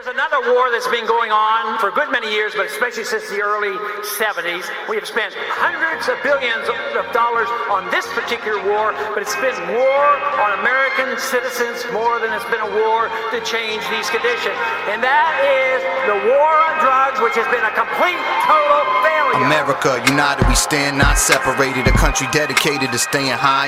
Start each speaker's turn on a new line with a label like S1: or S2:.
S1: There's another war that's been going on for a good many years, but especially since the early 70s. We have spent hundreds of billions of dollars on this particular war, but it's been war on American citizens more than it's been a war to change these conditions. And that is the war on drugs, which has been a complete, total failure.
S2: America, united we stand, not separated. A country dedicated to staying high